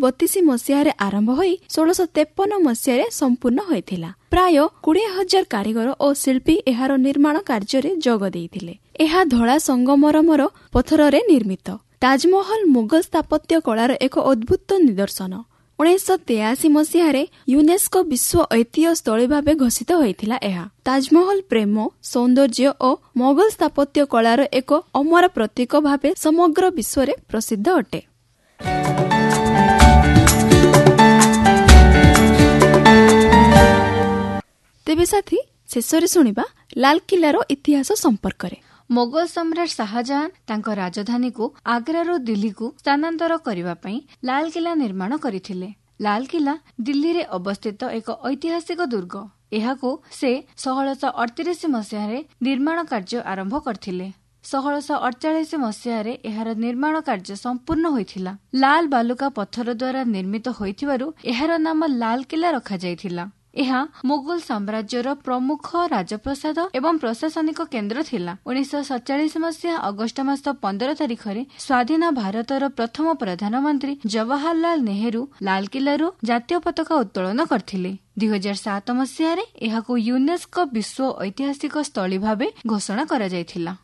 1632 ମସିହାରେ ଆରମ୍ଭ ହୋଇ 1653 ମସିହାରେ ସମ୍ପୂର୍ଣ୍ଣ ହୋଇଥିଲା। ପ୍ରାୟ 20,000 କାରିଗର ଓ ଶିଳ୍ପୀ ଏହାର ନିର୍ମାଣ କାର୍ଯ୍ୟରେ ଯୋଗ ଦେଇଥିଲେ। ଏହା ଧଳା ସଂଗମରମର ପଥରରେ ନିର୍ମିତ। ତାଜମହଲ ମୁଗଲ ସ୍ଥାପତ୍ୟ କଳାର ଏକ ଅଦ୍ଭୁତ ନିଦର୍ଶନ। 1983 ମସିହାରେ ୟୁନେସ୍କୋ ବିଶ୍ୱ ଐତିହ୍ୟ ସ୍ଥଳୀ ଭାବେ ଘୋଷିତ ହୋଇଥିଲା। ଏହା ତାଜମହଲ ପ୍ରେମ, ସୌନ୍ଦର୍ଯ୍ୟ ଓ ମୋଗଲ ସ୍ଥାପତ୍ୟ କଳାର ଏକ ଅମର ପ୍ରତୀକ ଭାବେ ସମଗ୍ର ବିଶ୍ୱରେ ପ୍ରସିଦ୍ଧ ଅଟେ। ତେବେ ସାଥୀ, ଶେଷରେ ଶୁଣିବା ଲାଲକିଲ୍ଲାର ଇତିହାସ ସମ୍ପର୍କରେ। ମୋଗଲ ସମ୍ରାଟ ଶାହାଜାହାନ ତାଙ୍କ ରାଜଧାନୀକୁ ଆଗ୍ରାରୁ ଦିଲ୍ଲୀକୁ ସ୍ଥାନାନ୍ତର କରିବା ପାଇଁ ଲାଲକିଲ୍ଲା ନିର୍ମାଣ କରିଥିଲେ। ଲାଲକିଲ୍ଲା ଦିଲ୍ଲୀରେ ଅବସ୍ଥିତ ଏକ ଐତିହାସିକ ଦୁର୍ଗ। ଏହାକୁ ସେ 1638 ମସିହାରେ ନିର୍ମାଣ କାର୍ଯ୍ୟ ଆରମ୍ଭ କରିଥିଲେ। 1648 ମସିହାରେ ଏହାର ନିର୍ମାଣ କାର୍ଯ୍ୟ ସମ୍ପୂର୍ଣ୍ଣ ହୋଇଥିଲା। ଲାଲ ବାଲୁକା ପଥର ଦ୍ୱାରା ନିର୍ମିତ ହୋଇଥିବାରୁ ଏହାର ନାମ ଲାଲକିଲ୍ଲା ରଖାଯାଇଥିଲା। ଏହା ମୋଗଲ ସାମ୍ରାଜ୍ୟର ପ୍ରମୁଖ ରାଜପ୍ରସାଦ ଏବଂ ପ୍ରଶାସନିକ କେନ୍ଦ୍ର ଥିଲା। 1947 ମସିହା ଅଗଷ୍ଟ ମାସ 15 ତାରିଖରେ ସ୍ୱାଧୀନ ଭାରତର ପ୍ରଥମ ପ୍ରଧାନମନ୍ତ୍ରୀ ଜବାହରଲାଲ ନେହେରୁ ଲାଲକିଲ୍ଲାରୁ ଜାତୀୟ ପତାକା ଉତ୍ତୋଳନ କରିଥିଲେ। 2007 ମସିହାରେ ଏହାକୁ ୟୁନେସ୍କୋ ବିଶ୍ୱ ଐତିହାସିକ ସ୍ଥଳୀ ଭାବେ ଘୋଷଣା କରାଯାଇଥିଲା।